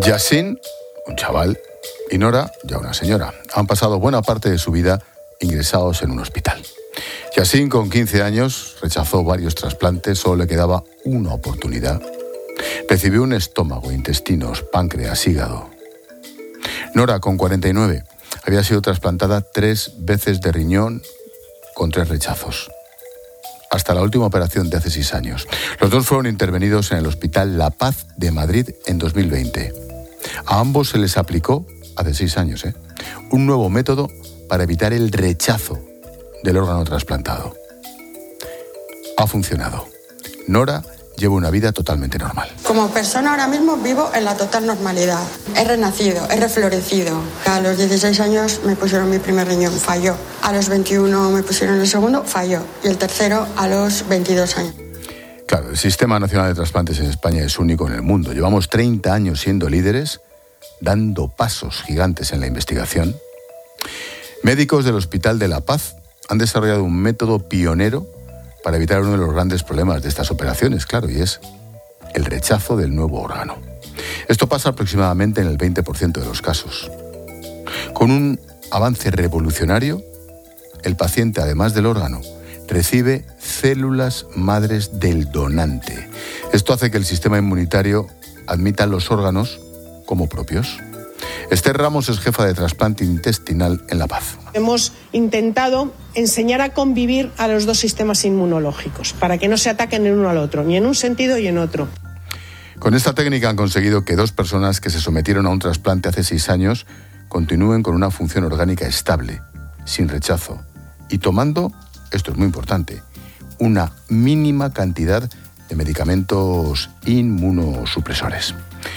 Yasin, un chaval, y Nora, ya una señora, han pasado buena parte de su vida ingresados en un hospital. Yasin, con 15 años, rechazó varios trasplantes, solo le quedaba una oportunidad. Recibió un estómago, intestinos, páncreas, hígado. Nora, con 49, había sido trasplantada 3 veces de riñón con 3 rechazos. Hasta la última operación de hace 6 años. Los dos fueron intervenidos en el Hospital La Paz de Madrid en 2020. A ambos se les aplicó, hace 6 años, un nuevo método para evitar el rechazo del órgano trasplantado. Ha funcionado. Nora lleva una vida totalmente normal. Como persona ahora mismo vivo en la total normalidad. He renacido, he reflorecido. A los 16 años me pusieron mi primer riñón, falló. A los 21 me pusieron el segundo, falló. Y el tercero a los 22 años. Claro, el Sistema Nacional de Trasplantes en España es único en el mundo. Llevamos 30 años siendo líderes, dando pasos gigantes en la investigación. Médicos del Hospital de La Paz han desarrollado un método pionero para evitar uno de los grandes problemas de estas operaciones, claro, y es el rechazo del nuevo órgano. Esto pasa aproximadamente en el 20% de los casos. Con un avance revolucionario, el paciente, además del órgano, recibe células madres del donante. Esto hace que el sistema inmunitario admita los órganos como propios. Esther Ramos es jefa de trasplante intestinal en La Paz. Hemos intentado enseñar a convivir a los dos sistemas inmunológicos para que no se ataquen el uno al otro, ni en un sentido y en otro. Con esta técnica han conseguido que 2 personas que se sometieron a un trasplante hace 6 años continúen con una función orgánica estable, sin rechazo, y tomando, esto es muy importante, una mínima cantidad de medicamentos inmunosupresores.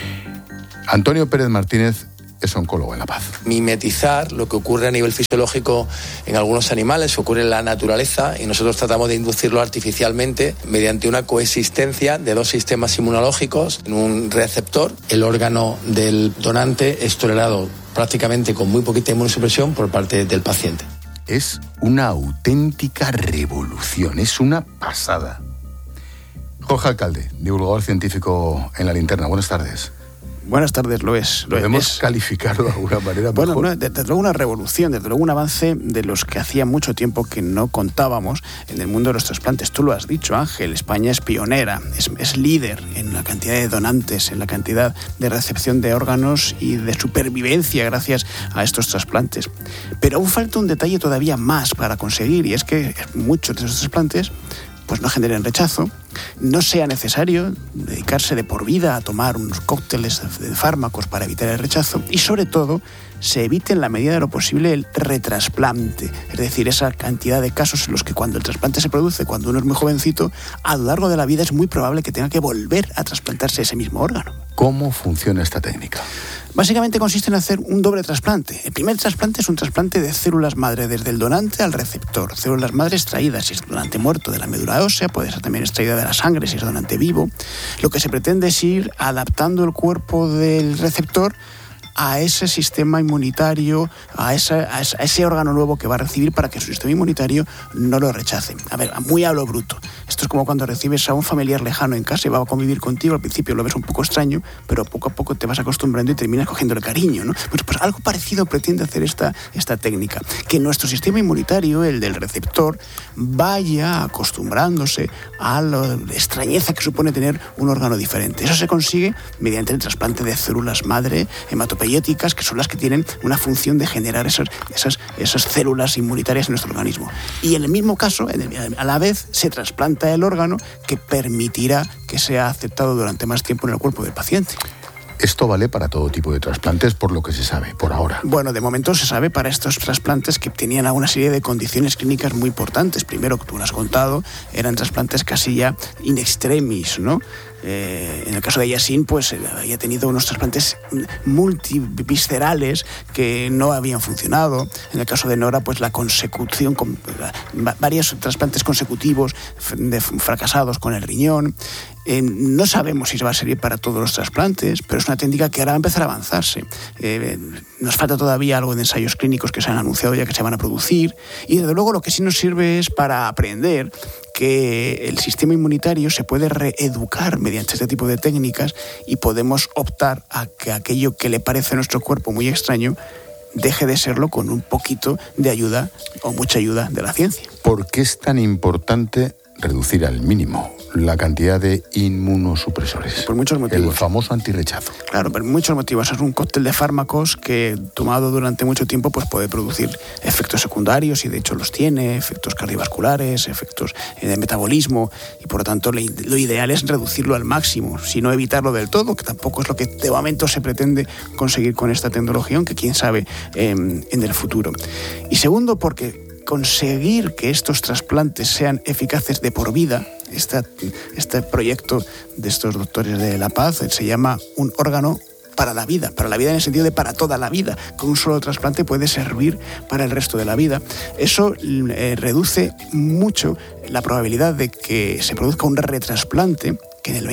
Antonio Pérez Martínez es oncólogo en La Paz. Mimetizar lo que ocurre a nivel fisiológico en algunos animales, ocurre en la naturaleza, y nosotros tratamos de inducirlo artificialmente mediante una coexistencia de 2 sistemas inmunológicos en un receptor. El órgano del donante es tolerado prácticamente con muy poquita inmunosupresión por parte del paciente. Es una auténtica revolución, es una pasada. Jorge Alcalde, divulgador científico en La Linterna. Buenas tardes. Buenas tardes, lo es. ¿Podemos calificarlo de alguna manera mejor? Bueno, desde luego una revolución, desde luego un avance de los que hacía mucho tiempo que no contábamos en el mundo de los trasplantes. Tú lo has dicho, Ángel, España es pionera, es líder en la cantidad de donantes, en la cantidad de recepción de órganos y de supervivencia gracias a estos trasplantes. Pero aún falta un detalle todavía más para conseguir, y es que muchos de esos trasplantes pues no generen rechazo, no sea necesario dedicarse de por vida a tomar unos cócteles de fármacos para evitar el rechazo, y sobre todo se evite en la medida de lo posible el retrasplante, es decir, esa cantidad de casos en los que cuando el trasplante se produce, cuando uno es muy jovencito, a lo largo de la vida es muy probable que tenga que volver a trasplantarse ese mismo órgano. ¿Cómo funciona esta técnica? Básicamente consiste en hacer un doble trasplante. El primer trasplante es un trasplante de células madre desde el donante al receptor. Células madre extraídas, si es donante muerto, de la médula ósea, puede ser también extraída de la sangre si es donante vivo. Lo que se pretende es ir adaptando el cuerpo del receptor a ese sistema inmunitario, a ese órgano nuevo que va a recibir, para que su sistema inmunitario no lo rechace. A ver, muy a lo bruto. Esto es como cuando recibes a un familiar lejano en casa y va a convivir contigo. Al principio lo ves un poco extraño, pero poco a poco te vas acostumbrando y terminas cogiéndole cariño, ¿no? Pues algo parecido pretende hacer esta técnica. Que nuestro sistema inmunitario, el del receptor, vaya acostumbrándose a la extrañeza que supone tener un órgano diferente. Eso se consigue mediante el trasplante de células madre hematopoyéticas, que son las que tienen una función de generar esas células inmunitarias en nuestro organismo. Y en el mismo caso, a la vez, se trasplanta el órgano que permitirá que sea aceptado durante más tiempo en el cuerpo del paciente. Esto vale para todo tipo de trasplantes, por lo que se sabe, por ahora. Bueno, de momento se sabe para estos trasplantes que tenían una serie de condiciones clínicas muy importantes. Primero, que tú lo has contado, eran trasplantes casi ya in extremis, ¿no? En el caso de Yasin, pues había tenido unos trasplantes multiviscerales que no habían funcionado. En el caso de Nora, pues la consecución, con varios trasplantes consecutivos fracasados con el riñón. No sabemos si va a servir para todos los trasplantes, pero es una técnica que ahora va a empezar a avanzarse. Nos falta todavía algo de ensayos clínicos que se han anunciado ya que se van a producir, y desde luego lo que sí nos sirve es para aprender que el sistema inmunitario se puede reeducar mediante este tipo de técnicas y podemos optar a que aquello que le parece a nuestro cuerpo muy extraño deje de serlo con un poquito de ayuda o mucha ayuda de la ciencia. ¿Por qué es tan importante reducir al mínimo la cantidad de inmunosupresores? Por muchos motivos. El famoso antirrechazo. Claro, por muchos motivos. Es un cóctel de fármacos que, tomado durante mucho tiempo, pues puede producir efectos secundarios, y de hecho los tiene, efectos cardiovasculares, efectos de metabolismo, y por lo tanto lo ideal es reducirlo al máximo, si no evitarlo del todo, que tampoco es lo que de momento se pretende conseguir con esta tecnología, aunque quién sabe en el futuro. Y segundo, porque conseguir que estos trasplantes sean eficaces de por vida, este proyecto de estos doctores de La Paz se llama un órgano para la vida en el sentido de para toda la vida. Con un solo trasplante puede servir para el resto de la vida. Eso reduce mucho la probabilidad de que se produzca un retrasplante, que en el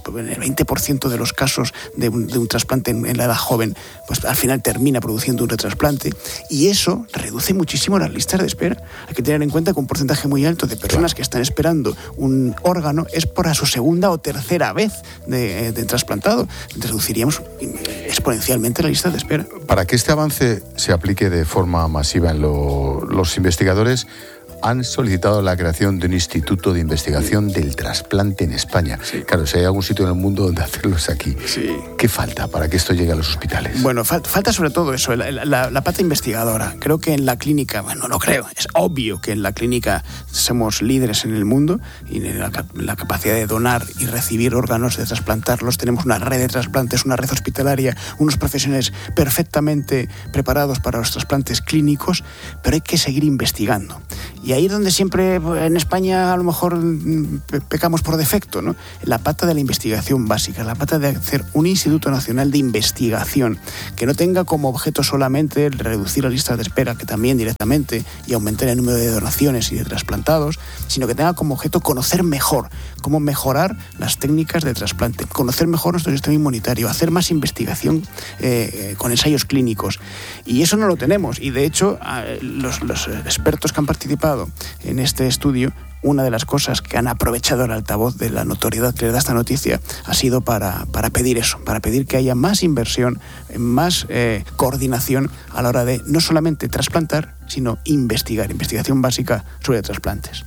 20% de los casos de un trasplante en la edad joven, pues al final termina produciendo un retrasplante, y eso reduce muchísimo las listas de espera. Hay que tener en cuenta que un porcentaje muy alto de personas que están esperando un órgano es por a su segunda o tercera vez de trasplantado. Reduciríamos exponencialmente la lista de espera. Para que este avance se aplique de forma masiva en los investigadores han solicitado la creación de un instituto de investigación del trasplante en España. Sí. Claro, si hay algún sitio en el mundo donde hacerlo es aquí. Sí. ¿Qué falta para que esto llegue a los hospitales? Bueno, falta sobre todo eso, la pata investigadora. Creo que en la clínica, bueno, no creo, es obvio que en la clínica somos líderes en el mundo, y en la capacidad de donar y recibir órganos, de trasplantarlos. Tenemos una red de trasplantes, una red hospitalaria, unos profesionales perfectamente preparados para los trasplantes clínicos, pero hay que seguir investigando. Y ahí es donde siempre en España a lo mejor pecamos por defecto, ¿no? La pata de la investigación básica, la pata de hacer un Instituto Nacional de Investigación que no tenga como objeto solamente reducir las listas de espera, que también directamente, y aumentar el número de donaciones y de trasplantados, sino que tenga como objeto conocer mejor cómo mejorar las técnicas de trasplante, conocer mejor nuestro sistema inmunitario, hacer más investigación con ensayos clínicos. Y eso no lo tenemos, y de hecho los expertos que han participado en este estudio, una de las cosas que han aprovechado el altavoz de la notoriedad que le da esta noticia ha sido para pedir eso, para pedir que haya más inversión, más coordinación a la hora de no solamente trasplantar, sino investigación básica sobre trasplantes.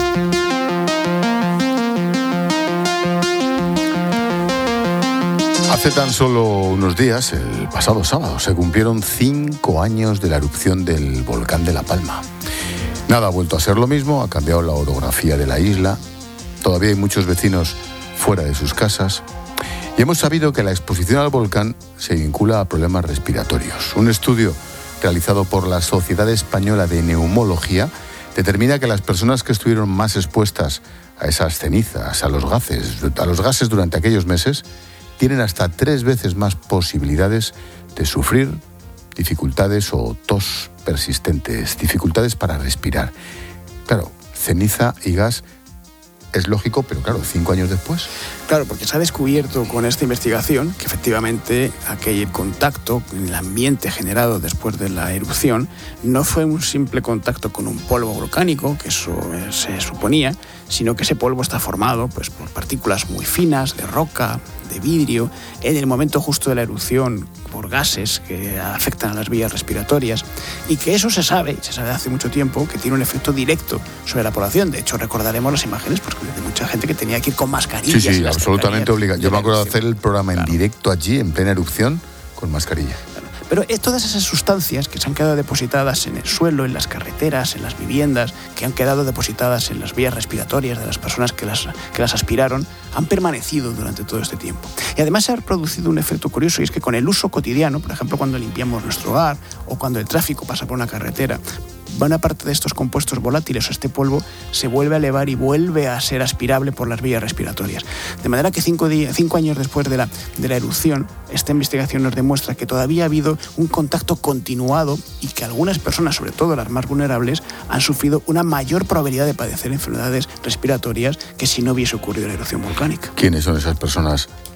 Hace tan solo unos días, el pasado sábado, se cumplieron 5 años de la erupción del volcán de La Palma. Nada ha vuelto a ser lo mismo, ha cambiado la orografía de la isla, todavía hay muchos vecinos fuera de sus casas, y hemos sabido que la exposición al volcán se vincula a problemas respiratorios. Un estudio realizado por la Sociedad Española de Neumología determina que las personas que estuvieron más expuestas a esas cenizas, a los gases durante aquellos meses, tienen hasta 3 veces más posibilidades de sufrir dificultades o tos persistentes, dificultades para respirar. Claro, ceniza y gas es lógico, pero claro, 5 años después. Claro, porque se ha descubierto con esta investigación que efectivamente aquel contacto en el ambiente generado después de la erupción no fue un simple contacto con un polvo volcánico, que eso se suponía, sino que ese polvo está formado pues, por partículas muy finas de roca, de vidrio, en el momento justo de la erupción, por gases que afectan a las vías respiratorias, y que eso se sabe hace mucho tiempo, que tiene un efecto directo sobre la población. De hecho, recordaremos las imágenes pues, de mucha gente que tenía que ir con mascarillas. Sí, absolutamente obligado. Yo me acuerdo de hacer el programa en directo allí, en plena erupción, con mascarilla. Pero todas esas sustancias que se han quedado depositadas en el suelo, en las carreteras, en las viviendas, que han quedado depositadas en las vías respiratorias de las personas que las aspiraron, han permanecido durante todo este tiempo. Y además se ha producido un efecto curioso, y es que con el uso cotidiano, por ejemplo, cuando limpiamos nuestro hogar o cuando el tráfico pasa por una carretera, buena parte de estos compuestos volátiles o este polvo se vuelve a elevar y vuelve a ser aspirable por las vías respiratorias. De manera que 5 años después de la erupción, esta investigación nos demuestra que todavía ha habido un contacto continuado y que algunas personas, sobre todo las más vulnerables, han sufrido una mayor probabilidad de padecer enfermedades respiratorias que si no hubiese ocurrido la erupción volcánica. ¿Quiénes son esas personas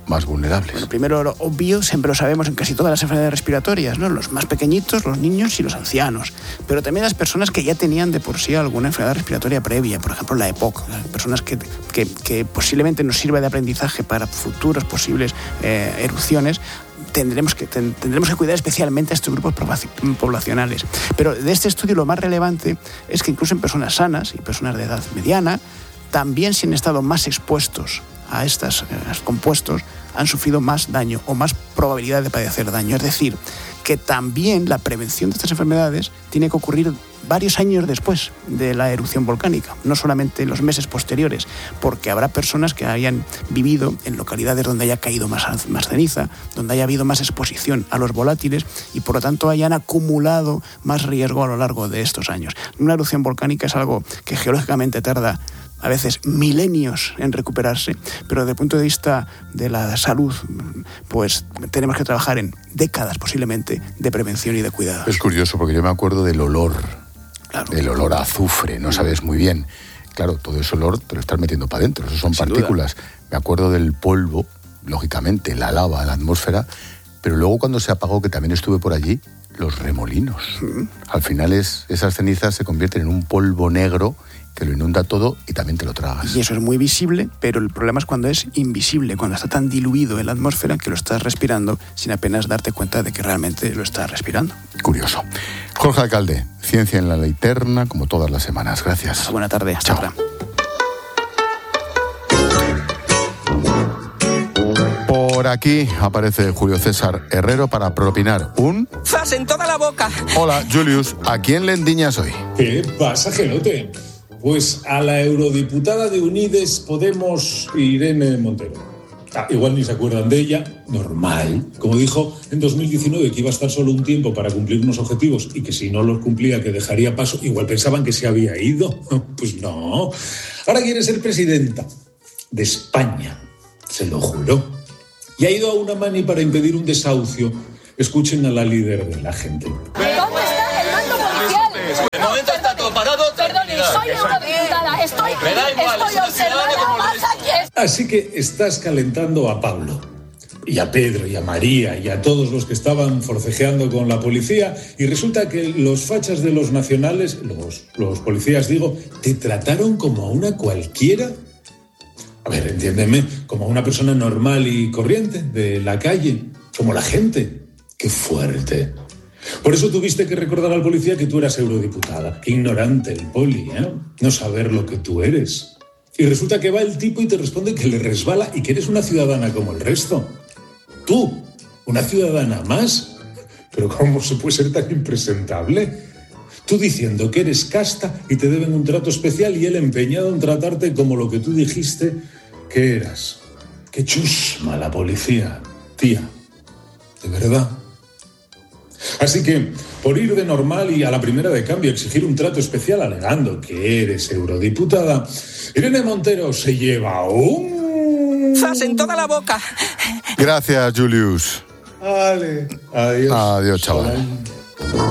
más vulnerables? Bueno, primero, lo obvio, siempre lo sabemos en casi todas las enfermedades respiratorias, ¿no? Los más pequeñitos, los niños y los ancianos. Pero también las personas que ya tenían de por sí alguna enfermedad respiratoria previa, por ejemplo la EPOC, personas que posiblemente nos sirva de aprendizaje para futuras posibles erupciones. Tendremos que cuidar especialmente a estos grupos poblacionales. Pero de este estudio lo más relevante es que incluso en personas sanas y personas de edad mediana, también si han estado más expuestos a estos compuestos, han sufrido más daño o más probabilidad de padecer daño. Es decir, que también la prevención de estas enfermedades tiene que ocurrir varios años después de la erupción volcánica, no solamente en los meses posteriores, porque habrá personas que hayan vivido en localidades donde haya caído más ceniza, donde haya habido más exposición a los volátiles y por lo tanto hayan acumulado más riesgo a lo largo de estos años. Una erupción volcánica es algo que geológicamente tarda a veces milenios en recuperarse, pero desde el punto de vista de la salud, pues tenemos que trabajar en décadas posiblemente de prevención y de cuidado. Es curioso porque yo me acuerdo del olor, claro, del olor a azufre, no sabes muy bien. Claro, todo ese olor te lo estás metiendo para adentro, eso son Sin partículas. duda. Me acuerdo del polvo, lógicamente, la lava, la atmósfera, pero luego cuando se apagó, que también estuve por allí, los remolinos. Al final esas cenizas se convierten en un polvo negro que lo inunda todo y también te lo tragas. Y eso es muy visible, pero el problema es cuando es invisible, cuando está tan diluido en la atmósfera que lo estás respirando sin apenas darte cuenta de que realmente lo estás respirando. Curioso. Jorge Alcalde, Ciencia en la Linterna, como todas las semanas. Gracias. Buena tarde, hasta ahora. Por aquí aparece Julio César Herrero para propinar un... ¡Zas en toda la boca! Hola, Julius, ¿a quién le endiñas hoy? ¿Qué pasa, gelote? Pues a la eurodiputada de Unides Podemos, Irene Montero. Igual ni se acuerdan de ella, normal. Como dijo en 2019 que iba a estar solo un tiempo para cumplir unos objetivos y que si no los cumplía que dejaría paso, igual pensaban que se había ido. Pues no. Ahora quiere ser presidenta de España, se lo juró. Y ha ido a una mani para impedir un desahucio. Escuchen a la líder de la gente. ¿Dónde está el mando policial? De momento está todo parado. Perdone, soy eurodiputada. Estoy observando más aquí. Así que estás calentando a Pablo, y a Pedro, y a María, y a todos los que estaban forcejeando con la policía, y resulta que los fachas de los nacionales, los policías digo, te trataron como a una cualquiera. A ver, entiéndeme, como a una persona normal y corriente de la calle, como la gente. ¡Qué fuerte! Por eso tuviste que recordar al policía que tú eras eurodiputada. Qué ignorante el poli, ¿eh? No saber lo que tú eres. Y resulta que va el tipo y te responde que le resbala y que eres una ciudadana como el resto. Tú, una ciudadana más. Pero ¿cómo se puede ser tan impresentable? Tú diciendo que eres casta y te deben un trato especial y él empeñado en tratarte como lo que tú dijiste que eras. Qué chusma la policía, tía. De verdad. Así que, por ir de normal y a la primera de cambio exigir un trato especial alegando que eres eurodiputada, Irene Montero se lleva un... ¡Zas en toda la boca! Gracias, Julius. Vale. Adiós. Adiós, chaval.